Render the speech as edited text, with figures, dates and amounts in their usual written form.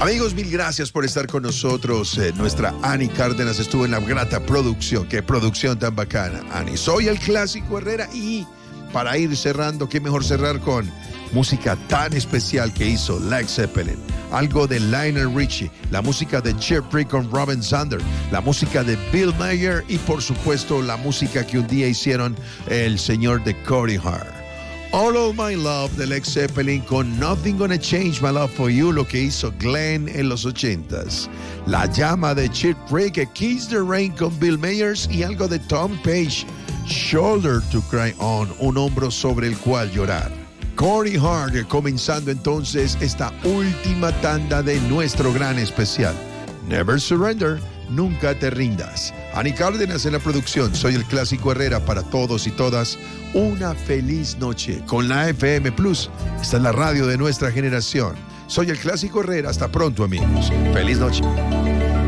Amigos, mil gracias por estar con nosotros. Nuestra Ani Cárdenas estuvo en la grata producción. Qué producción tan bacana, Ani. Soy el Clásico Herrera y para ir cerrando, qué mejor cerrar con música tan especial que hizo Led Zeppelin. Algo de Lionel Richie, la música de Cheap Trick con Robin Zander, la música de Bill Mayer y por supuesto la música que un día hicieron el señor de Corey Hart. All of My Love de Led Zeppelin con Nothing Gonna Change My Love For You, lo que hizo Glenn en los 80s. La llama de Cheap Trick, Kiss the Rain con Bill Myers y algo de Tom Page, Shoulder to Cry On, un hombro sobre el cual llorar. Corey Hart, comenzando entonces esta última tanda de nuestro gran especial. Never Surrender, nunca te rindas. Ani Cárdenas en la producción. Soy el Clásico Herrera para todos y todas. Una feliz noche con la FM Plus. Esta es la radio de nuestra generación. Soy el Clásico Herrera. Hasta pronto, amigos. Feliz noche.